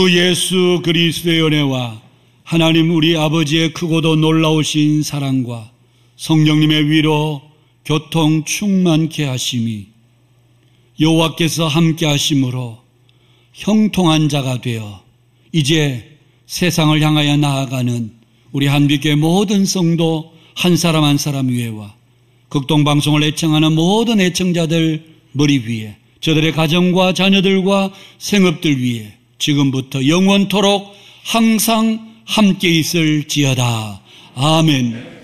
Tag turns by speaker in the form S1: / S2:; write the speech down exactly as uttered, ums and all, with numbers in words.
S1: 예수 그리스도의 은혜와 하나님 우리 아버지의 크고도 놀라우신 사랑과 성령님의 위로 교통 충만케 하심이 여호와께서 함께 하심으로 형통한 자가 되어 이제 세상을 향하여 나아가는 우리 한빛교회 모든 성도 한 사람 한 사람 위에와 극동방송을 애청하는 모든 애청자들 머리 위에 저들의 가정과 자녀들과 생업들 위에 지금부터 영원토록 항상 함께 있을지어다. 아멘.